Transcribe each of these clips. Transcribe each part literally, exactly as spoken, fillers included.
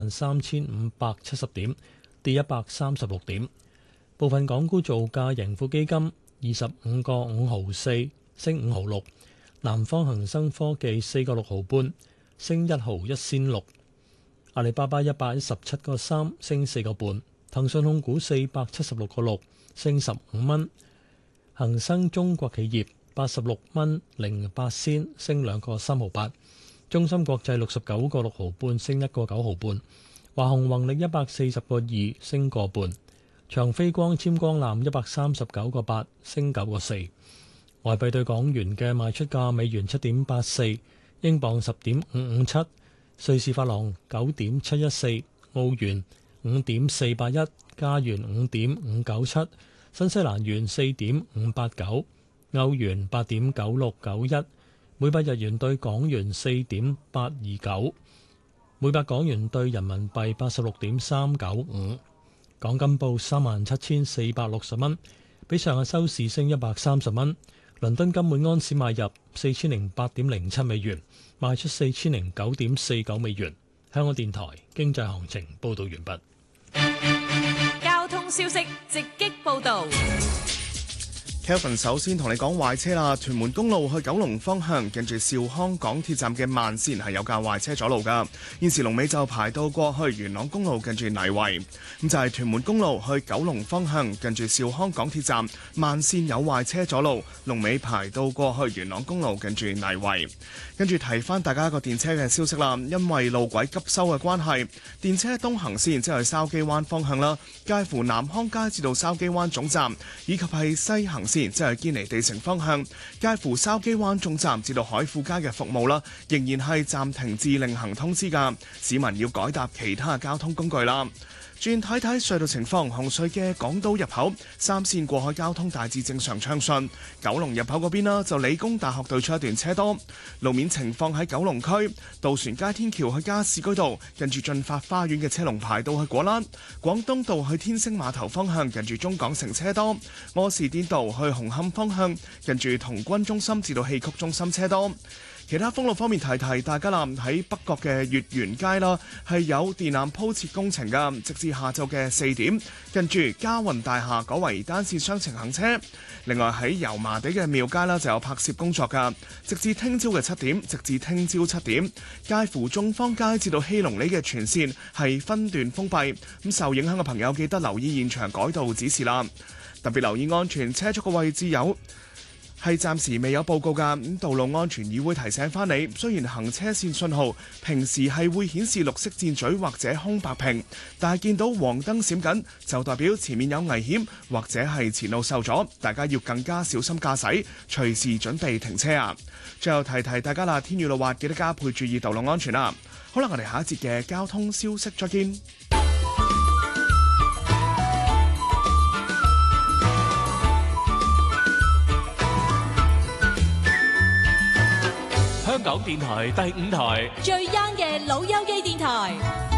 三千五百七十點，跌一百三十六點。部分港股造價，盈富基金二十五個五毫四，升五毫六；南方恒生科技四個六毫半，升一毫一仙六；阿里巴巴一百一十七個三，升四個半；騰訊控股四百七十六個六，升十五蚊；恒生中國企業八十六蚊零八仙，升兩個三毫八；中芯國際六十九個六毫半，升一個九毫半；華虹宏力一百四十個二，升個半；長飛光纖光纜一百三十九個八，升九個四。外幣對港元嘅賣出價：美元七點八四，英鎊十點五五七，瑞士法郎九點七一四，澳元五點四八一，加元五點五九七，新西蘭元四點五八九，歐元八點九六九一，每百日元對港元四點八二九，每百港元對人民幣八十六點三九五。港金報三萬七千四百六十蚊，比上日收市升一百三十蚊。倫敦金每安士買入四千零八點零七美元，賣出四千零九點四九美元。香港電台經濟行情報道完畢。 交通消息直擊報道。 Kelvin 首先同你講壞車啦，屯門公路去九龍方向，近住兆康港鐵站嘅慢線係有架壞車阻路噶。現時龍尾就排到過去元朗公路近住泥圍。咁就係屯門公路去九龍方向，近住兆康港鐵站慢線有壞車阻路，龍尾排到過去元朗公路近住泥圍。跟住提翻大家一個電車嘅消息啦，因為路軌急修嘅關係，電車東行線即係筲箕灣方向啦，介乎南康街至到筲箕灣總站，以及係西行線即係堅尼地城方向，介乎筲箕灣總站至到海富街嘅服務啦，仍然係暫停至另行通知㗎，市民要改搭其他交通工具啦。轉睇睇隧道情況，紅隧嘅港島入口三線過海交通大致正常暢順，九龍入口嗰邊啦，就理工大學對出一段車多。路面情況喺九龍區渡船街天橋去加士居道，近住進發花園嘅車龍排到去果欄；廣東道去天星碼頭方向，近住中港城車多；柯士甸道去紅磡方向，近住童軍中心至到戲曲中心車多。其他封路方面提提大家啦，喺北角嘅月園街啦，係有電纜鋪設工程㗎，直至下晝嘅四點，近住嘉雲大廈改為單線雙程行車。另外喺油麻地嘅廟街啦，就有拍攝工作㗎，直至聽朝嘅七點，直至聽朝七點，介乎眾坊街至到希隆里嘅全線係分段封閉。咁受影響嘅朋友記得留意現場改道指示啦，特別留意安全車速嘅位置有。係暫時未有報告㗎，咁道路安全議會提醒翻你，雖然行車線信號平時係會顯示綠色箭嘴或者空白屏，但係見到黃燈閃緊，就代表前面有危險或者係前路受阻，大家要更加小心駕駛，隨時準備停車啊！最後提提大家啦，天雨路滑，記得加倍注意道路安全啦。好啦，我哋下一節嘅交通消息再見。 香港電台第五台最 young 嘅老友記電台。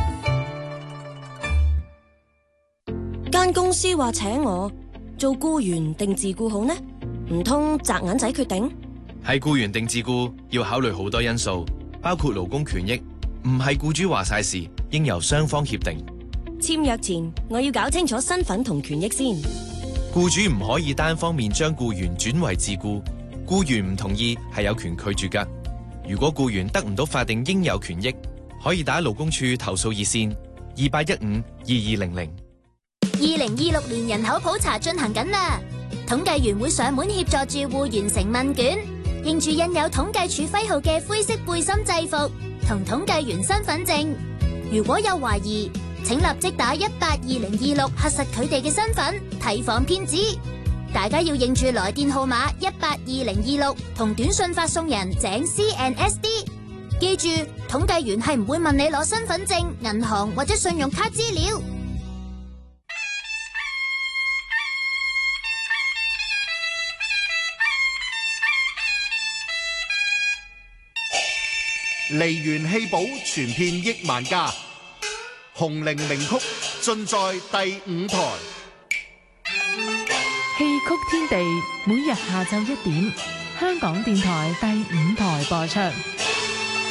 間公司話請我做僱員定自僱好呢？唔通擲銀仔決定？ 係僱員定自僱要考慮好多因素，包括勞工權益，唔係僱主話晒事，應由雙方協定。 簽約前我要搞清楚身份同權益先。 僱主唔可以單方面將僱員轉為自僱，僱員唔同意係有權拒絕㗎。如果僱員得唔到法定應有權益，可以打勞工處投訴熱線二八一五二二零零。 二零二六年人口普查進行緊啦，統計員會上門協助住戶完成問卷，認住印有統計處徽號嘅灰色背心制服同統計員身份證。如果有懷疑，請立即打一八二零二六核實佢哋嘅身份，提防騙子。大家要認住來電號碼一八二零二六同短信發送人井 C N S D。記住，統計員係唔會問你攞身份證、銀行或者信用卡資料。 梨園戲寶傳遍億萬家，紅伶名曲盡在第五台。 戲曲天地每日下晝一點，香港電台第五台播出。